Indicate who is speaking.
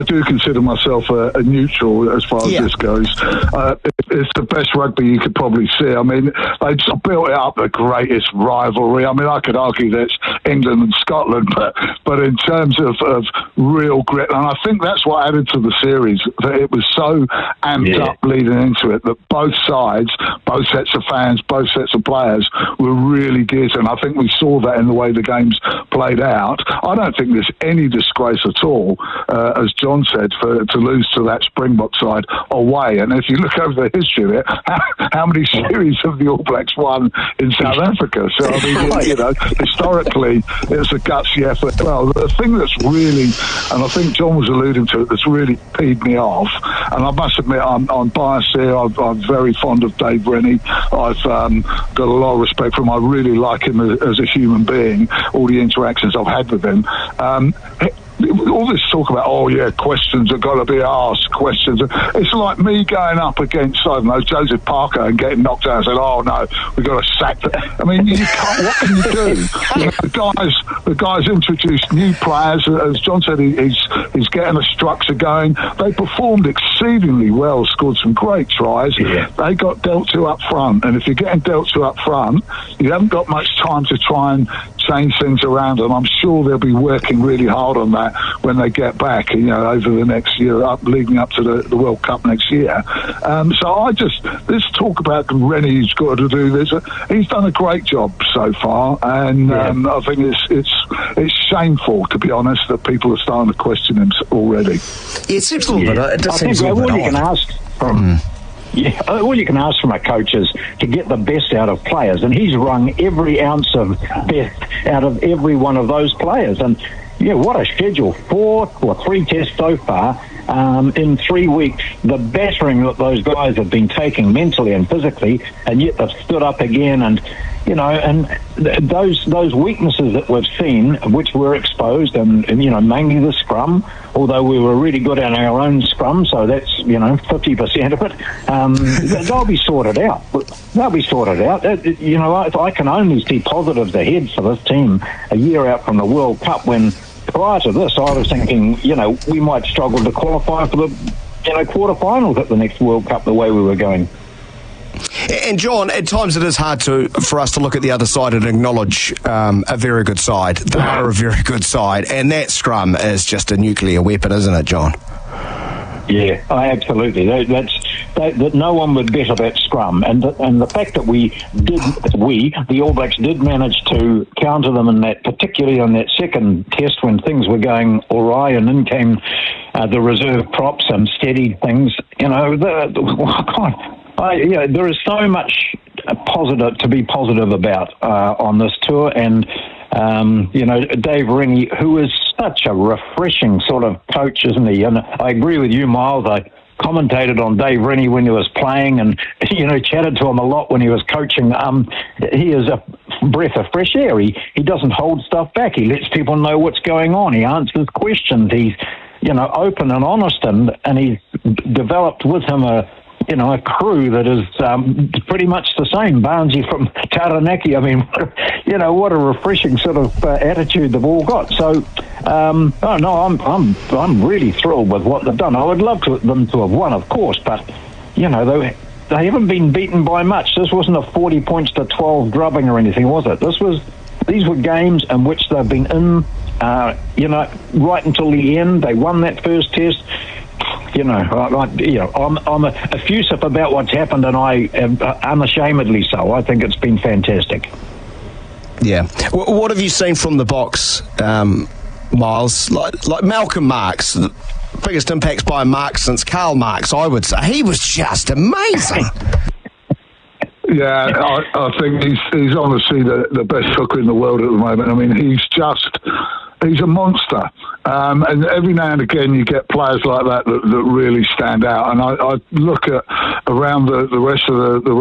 Speaker 1: do consider myself a neutral as far as this goes. It's the best rugby you could probably see. I mean, they just built it up the greatest rivalry. I mean, I could argue that it's England and Scotland, but in terms of real grit, and I think that's what added to the series, that it was so amped up leading into it that both sides, both sets of fans, both sets of players were really geared, and I think we saw that in the way the games played out. I don't think there's any disgrace at all, as John said, to lose to that Springbok side away. And if you look over the history of it, how many series have the All Blacks won in South Africa? So, I mean, you know, historically, it's a gutsy effort. Well, the thing that's really, and I think John was alluding to it, that's really peed me off, and I must admit I'm biased here. I'm very fond of Dave Rennie. I've got a lot of respect for him. I really like him as a human being, all the interactions I've had with him. All this talk about, questions have got to be asked, questions. It's like me going up against, I don't know, Joseph Parker and getting knocked out and saying, oh no, we've got to sack them. I mean, you can't, what can you do? You know, the guys introduced new players. As John said, he's getting a structure going. They performed exceedingly well, scored some great tries. They got dealt to up front, and if you're getting dealt to up front, you haven't got much time to try and change things around, and I'm sure they'll be working really hard on that when they get back, you know, over the next year, leading up to the World Cup next year. So this talk about Rennie's got to do this, he's done a great job so far, and I think it's shameful, to be honest, that people are starting to question him already.
Speaker 2: It seems a little bit. It does seem a little bit
Speaker 3: all you can ask from. All you can ask from a coach is to get the best out of players, and he's wrung every ounce of best out of every one of those players. And what a schedule! 3 tests so far in 3 weeks. The battering that those guys have been taking mentally and physically, and yet they've stood up again. And those weaknesses that we've seen, which were exposed, and mainly the scrum. Although we were really good at our own scrum, so that's 50% of it. They'll be sorted out. They'll be sorted out. I can only see positives ahead for this team a year out from the World Cup. When prior to this, I was thinking, we might struggle to qualify for the quarterfinals at the next World Cup the way we were going.
Speaker 2: And John, at times it is hard for us to look at the other side and acknowledge a very good side. They are a very good side, and that scrum is just a nuclear weapon, isn't it, John?
Speaker 3: Yeah, absolutely. That no one would better that scrum, and the fact that the All Blacks did manage to counter them in that, particularly on that second test when things were going awry, and in came the reserve props and steadied things. There is so much positive to be positive about on this tour, and Dave Rennie, who is such a refreshing sort of coach, isn't he? And I agree with you, Miles. I commentated on Dave Rennie when he was playing, and chatted to him a lot when he was coaching. He is a breath of fresh air. He doesn't hold stuff back. He lets people know what's going on. He answers questions. He's open and honest, and he's developed with him a crew that is pretty much the same. Barnesy from Taranaki. I mean, what a refreshing sort of attitude they've all got. So, I'm really thrilled with what they've done. I would love them to have won, of course, but they haven't been beaten by much. This wasn't a 40 points to 12 drubbing or anything, was it? These were games in which they've been in, right until the end. They won that first test. I'm effusive about what's happened, and I am unashamedly so. I think it's been fantastic.
Speaker 2: Yeah. What have you seen from the box, Miles? Like Malcolm Marx, the biggest impacts by Marx since Karl Marx, I would say. He was just amazing.
Speaker 1: Yeah, I think he's honestly the best hooker in the world at the moment. I mean, he's a monster. And every now and again you get players like that really stand out. And I look at around the rest of the